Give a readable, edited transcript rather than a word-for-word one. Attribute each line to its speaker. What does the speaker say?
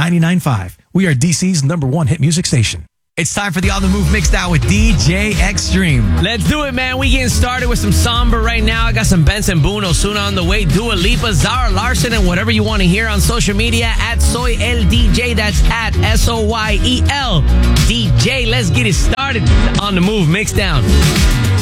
Speaker 1: 99.5. We are DC's #1 hit music station.
Speaker 2: It's time for the On the Move Mixdown with DJ Extreme.
Speaker 3: Let's do it, man. We getting started with some Somber right now. I got some Benson Boone, Ozuna on the way, Dua Lipa, Zara Larson, and whatever you want to hear on social media at Soy El DJ. That's at SOYEL DJ. Let's get it started on the Move Mixdown.